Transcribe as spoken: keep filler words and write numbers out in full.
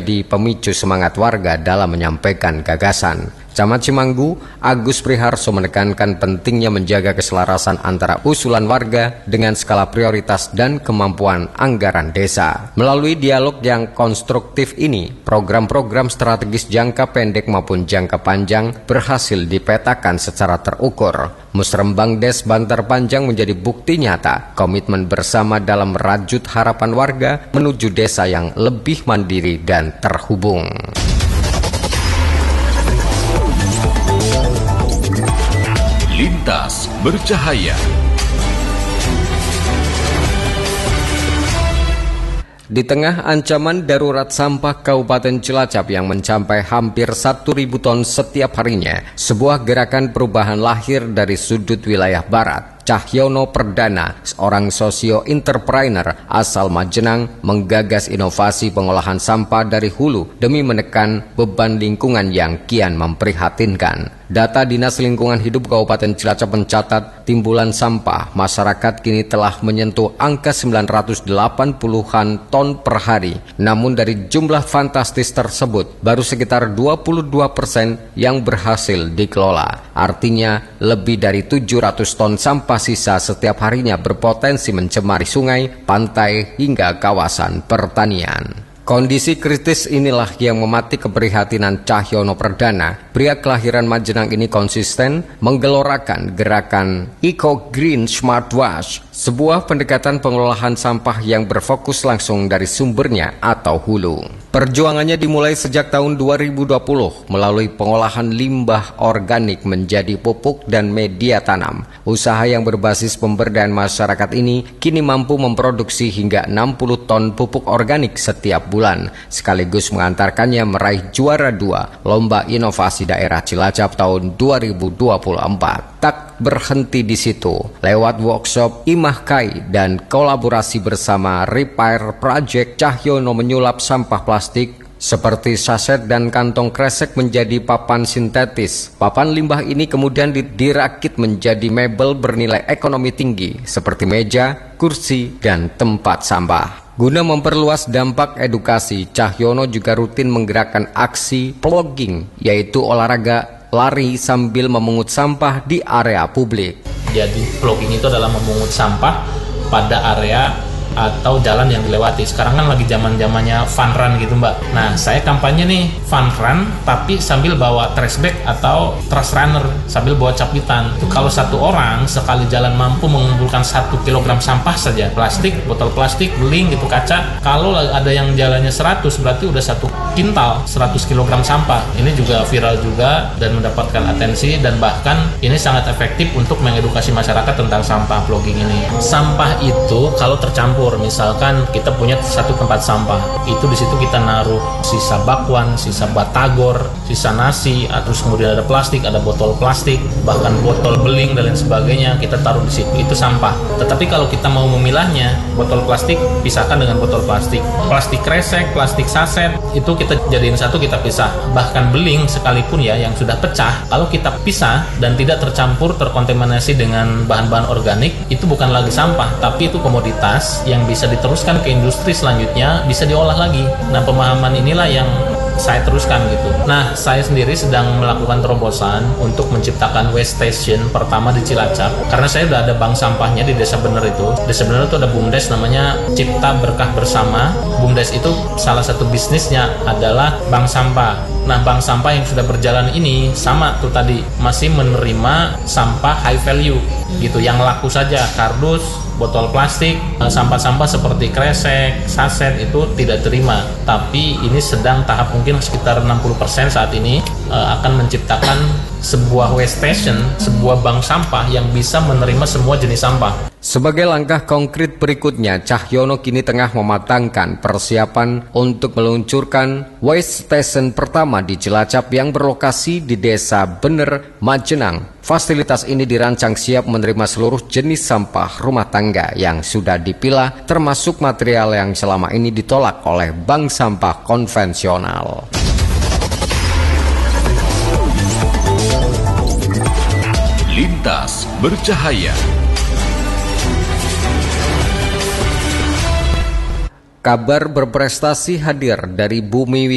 menjadi pemicu semangat warga dalam menyampaikan gagasan. Camat Cimanggu, Agus Priharso menekankan pentingnya menjaga keselarasan antara usulan warga dengan skala prioritas dan kemampuan anggaran desa. Melalui dialog yang konstruktif ini, program-program strategis jangka pendek maupun jangka panjang berhasil dipetakan secara terukur. Musrembang Des Bantar Panjang menjadi bukti nyata komitmen bersama dalam merajut harapan warga menuju desa yang lebih mandiri dan terhubung. Lintas Bercahaya. Di tengah ancaman darurat sampah Kabupaten Cilacap yang mencapai hampir satu ribu ton setiap harinya, sebuah gerakan perubahan lahir dari sudut wilayah barat. Cahyono Perdana, seorang sosio-entrepreneur asal Majenang, menggagas inovasi pengolahan sampah dari hulu demi menekan beban lingkungan yang kian memprihatinkan. Data Dinas Lingkungan Hidup Kabupaten Cilacap mencatat timbulan sampah masyarakat kini telah menyentuh angka sembilan ratus delapan puluhan ton per hari. Namun dari jumlah fantastis tersebut, baru sekitar dua puluh dua persen yang berhasil dikelola. Artinya, lebih dari tujuh ratus ton sampah sisa setiap harinya berpotensi mencemari sungai, pantai, hingga kawasan pertanian. Kondisi kritis inilah yang mematik keprihatinan Cahyono Perdana. Pria kelahiran Majenang ini konsisten menggelorakan gerakan Eco Green Smart Wash, sebuah pendekatan pengelolaan sampah yang berfokus langsung dari sumbernya atau hulu. Perjuangannya dimulai sejak tahun dua ribu dua puluh melalui pengolahan limbah organik menjadi pupuk dan media tanam. Usaha yang berbasis pemberdayaan masyarakat ini kini mampu memproduksi hingga enam puluh ton pupuk organik setiap bulan, sekaligus mengantarkannya meraih juara dua Lomba Inovasi Daerah Cilacap tahun dua ribu dua puluh empat. Tak berhenti di situ, lewat workshop Imahkai dan kolaborasi bersama Repair Project, Cahyono menyulap sampah plastik seperti saset dan kantong kresek menjadi papan sintetis. Papan limbah ini kemudian dirakit menjadi mebel bernilai ekonomi tinggi seperti meja, kursi, dan tempat sampah. Guna memperluas dampak edukasi, Cahyono juga rutin menggerakkan aksi plogging, yaitu olahraga lari sambil memungut sampah di area publik. Jadi plogging itu adalah memungut sampah pada area atau jalan yang dilewati. Sekarang kan lagi zaman-zamannya fun run gitu mbak. Nah saya kampanye nih fun run tapi sambil bawa trash bag atau trash runner, sambil bawa capitan. Itu kalau satu orang sekali jalan mampu mengumpulkan satu kilogram sampah saja, plastik, botol plastik, beling gitu, kaca. Kalau ada yang jalannya seratus berarti udah satu kintal, seratus kilogram sampah. Ini juga viral juga dan mendapatkan atensi, dan bahkan ini sangat efektif untuk mengedukasi masyarakat tentang sampah plogging ini. Sampah itu kalau tercampur, misalkan kita punya satu tempat sampah, itu di situ kita naruh sisa bakwan, sisa batagor, sisa nasi, terus kemudian ada plastik, ada botol plastik, bahkan botol beling dan lain sebagainya, kita taruh di situ, itu sampah. Tetapi kalau kita mau memilahnya, botol plastik pisahkan dengan botol plastik, plastik kresek, plastik saset, itu kita jadiin satu, kita pisah. Bahkan beling sekalipun ya yang sudah pecah, kalau kita pisah dan tidak tercampur, terkontaminasi dengan bahan-bahan organik, itu bukan lagi sampah, tapi itu komoditas yang bisa diteruskan ke industri selanjutnya, bisa diolah lagi. Nah pemahaman inilah yang saya teruskan gitu. Nah saya sendiri sedang melakukan terobosan untuk menciptakan waste station pertama di Cilacap, karena saya udah ada bank sampahnya di Desa Bener itu. Desa Bener itu ada BUMDes namanya Cipta Berkah Bersama. BUMDes itu salah satu bisnisnya adalah bank sampah. Nah bank sampah yang sudah berjalan ini sama tuh tadi, masih menerima sampah high value gitu, yang laku saja, kardus, botol plastik, sampah-sampah seperti kresek, saset itu tidak terima. Tapi ini sedang tahap mungkin sekitar enam puluh persen saat ini akan menciptakan sebuah waste station, sebuah bank sampah yang bisa menerima semua jenis sampah. Sebagai langkah konkret berikutnya, Cahyono kini tengah mematangkan persiapan untuk meluncurkan waste station pertama di Cilacap yang berlokasi di Desa Bener, Majenang. Fasilitas ini dirancang siap menerima seluruh jenis sampah rumah tangga yang sudah dipilah, termasuk material yang selama ini ditolak oleh bank sampah konvensional. Lintas Bercahaya. Kabar berprestasi hadir dari Bumi